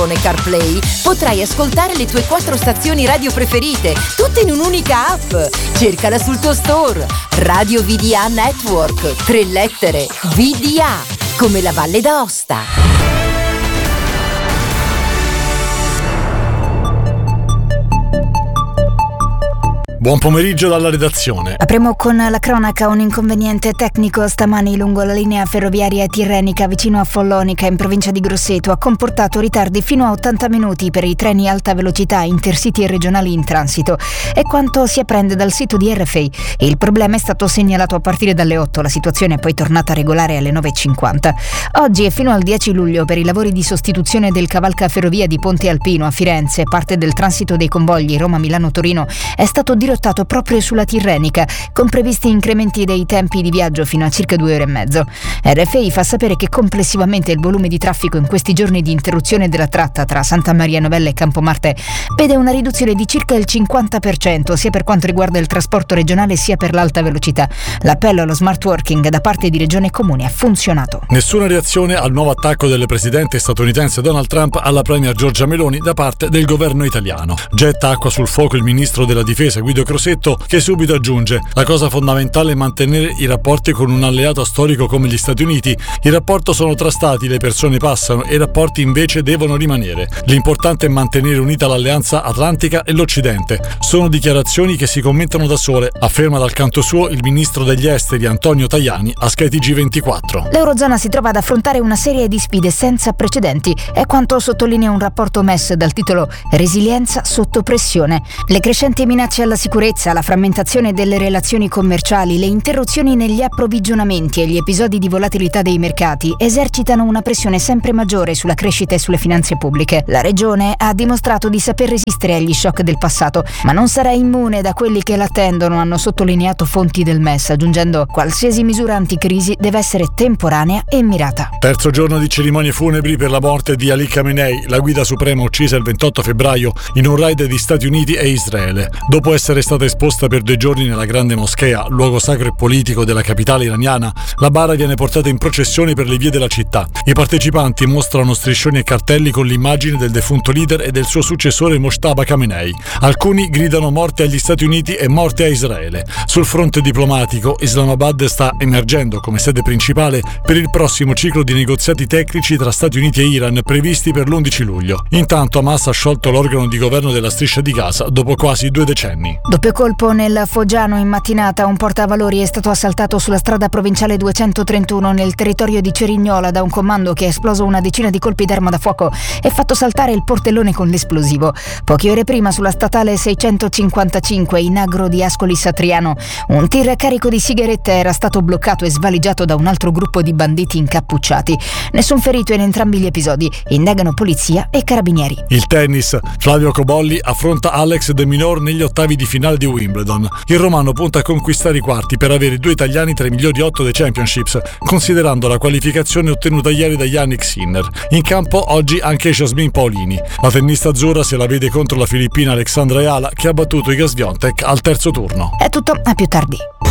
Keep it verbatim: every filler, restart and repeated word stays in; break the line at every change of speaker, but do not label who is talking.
iPhone e CarPlay potrai ascoltare le tue quattro stazioni radio preferite, tutte in un'unica app. Cercala sul tuo store. Radio V D A Network. Tre lettere. V D A. Come la Valle d'Aosta.
Buon pomeriggio dalla redazione.
Apriamo con la cronaca. Un inconveniente tecnico stamani lungo la linea ferroviaria tirrenica vicino a Follonica in provincia di Grosseto ha comportato ritardi fino a ottanta minuti per i treni alta velocità intercity e regionali in transito. È quanto si apprende dal sito di R F I. Il problema è stato segnalato a partire dalle otto, la situazione è poi tornata regolare alle nove e cinquanta. Oggi e fino al dieci luglio per i lavori di sostituzione del cavalcaferrovia di Ponte Alpino a Firenze, parte del transito dei convogli Roma-Milano-Torino è stato dirottato proprio sulla tirrenica, con previsti incrementi dei tempi di viaggio fino a circa due ore e mezzo. R F I fa sapere che complessivamente il volume di traffico in questi giorni di interruzione della tratta tra Santa Maria Novella e Campomarte vede una riduzione di circa il cinquanta per cento, sia per quanto riguarda il trasporto regionale sia per l'alta velocità. L'appello allo smart working da parte di Regione e Comune ha funzionato.
Nessuna reazione al nuovo attacco del presidente statunitense Donald Trump alla premier Giorgia Meloni da parte del governo italiano. Getta acqua sul fuoco il ministro della difesa Guido Crosetto, che subito aggiunge: la cosa fondamentale è mantenere i rapporti con un alleato storico come gli Stati Uniti. Il rapporto sono tra stati, le persone passano e i rapporti invece devono rimanere. L'importante è mantenere unita l'alleanza atlantica e l'Occidente. Sono dichiarazioni che si commentano da sole, afferma dal canto suo il ministro degli esteri Antonio Tajani a Sky T G ventiquattro.
L'Eurozona si trova ad affrontare una serie di sfide senza precedenti, è quanto sottolinea un rapporto M E S dal titolo Resilienza sotto pressione. Le crescenti minacce alla sicurezza, la frammentazione delle relazioni commerciali, le interruzioni negli approvvigionamenti e gli episodi di volatilità dei mercati esercitano una pressione sempre maggiore sulla crescita e sulle finanze pubbliche. La Regione ha dimostrato di saper resistere agli shock del passato, ma non sarà immune da quelli che l'attendono, hanno sottolineato fonti del M E S, aggiungendo: qualsiasi misura anticrisi deve essere temporanea e mirata.
Terzo giorno di cerimonie funebri per la morte di Ali Khamenei, la guida suprema uccisa il ventotto febbraio in un raid di Stati Uniti e Israele. Dopo essere stata esposta per due giorni nella Grande Moschea, luogo sacro e politico della capitale iraniana, la bara viene portata in processione per le vie della città. I partecipanti mostrano striscioni e cartelli con l'immagine del defunto leader e del suo successore Mojtaba Khamenei. Alcuni gridano morte agli Stati Uniti e morte a Israele. Sul fronte diplomatico, Islamabad sta emergendo come sede principale per il prossimo ciclo di negoziati tecnici tra Stati Uniti e Iran previsti per l'undici luglio. Intanto Hamas ha sciolto l'organo di governo della striscia di Gaza dopo quasi due decenni.
Doppio colpo nel Foggiano in mattinata. Un portavalori è stato assaltato sulla strada provinciale duecentotrentuno nel territorio di Cerignola da un comando che ha esploso una decina di colpi d'arma da fuoco e fatto saltare il portellone con l'esplosivo. Poche ore prima sulla statale seicentocinquantacinque in agro di Ascoli Satriano un tir carico di sigarette era stato bloccato e svaligiato da un altro gruppo di banditi incappucciati. Nessun ferito in entrambi gli episodi, indagano polizia e carabinieri.
Il tennis. Flavio Cobolli affronta Alex De Minaur negli ottavi di finale di Wimbledon. Il romano punta a conquistare i quarti per avere due italiani tra i migliori otto dei Championships, considerando la qualificazione ottenuta ieri da Yannick Sinner. In campo oggi anche Jasmine Paolini. La tennista azzurra se la vede contro la filippina Alexandra Ayala, che ha battuto Iga Swiatek al terzo turno.
È tutto, a più tardi.